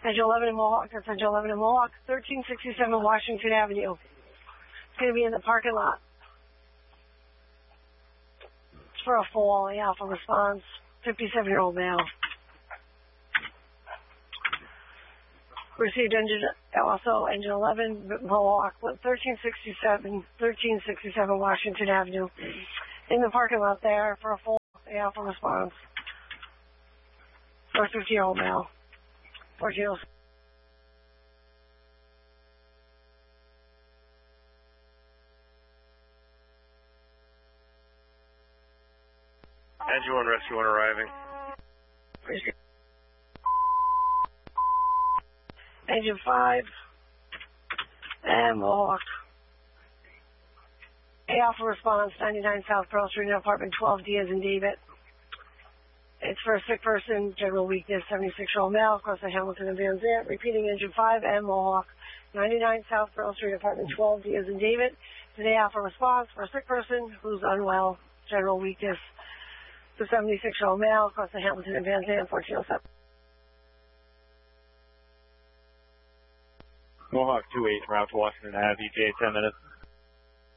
Engine 11 in Mohawk. That's Engine 11 in Mohawk. 1367 Washington Avenue. It's going to be in the parking lot. It's for a fall, for response. 57-year-old male. Received engine 11 Mohawk, 1367 Washington Avenue. In the parking lot there for a full for response. For a 50-year-old male. 1406. Engine 1 Rescue 1 arriving. Engine 5 and Mohawk. Alpha response, 99 South Pearl Street, apartment 12D as in David. It's for a sick person, general weakness, 76-year-old male, across the Hamilton and Van Zandt. Repeating Engine 5 and Mohawk, 99 South Pearl Street, apartment 12D as in David. Today Alpha response for a sick person who's unwell, general weakness, the 76-year-old male, across the Hamilton and Van Zandt, 1407. Mohawk 28, route to Washington Ave, ETA 10 minutes.